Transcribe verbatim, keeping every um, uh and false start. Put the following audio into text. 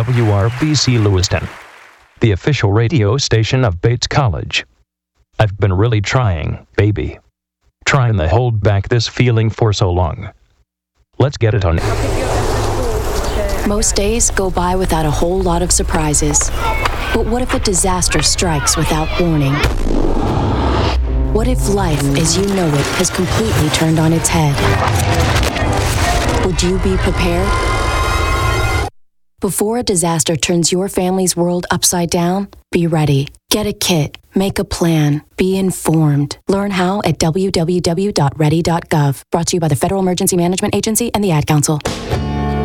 W R B C Lewiston, the official radio station of Bates College. I've been really trying, baby. Trying to hold back this feeling for so long. Let's get it on. Most days go by without a whole lot of surprises. But what if a disaster strikes without warning? What if life, as you know it, has completely turned on its head? Would you be prepared? Before a disaster turns your family's world upside down, be ready. Get a kit. Make a plan. Be informed. Learn how at w w w dot ready dot gov. Brought to you by the Federal Emergency Management Agency and the Ad Council.